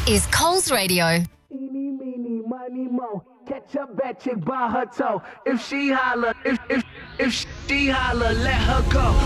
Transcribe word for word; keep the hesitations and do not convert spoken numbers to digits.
is Coles Radio. Eeny, meeny, miny, mo. Catch a bad chick by her toe. If she holler, if if if she holler, let her go.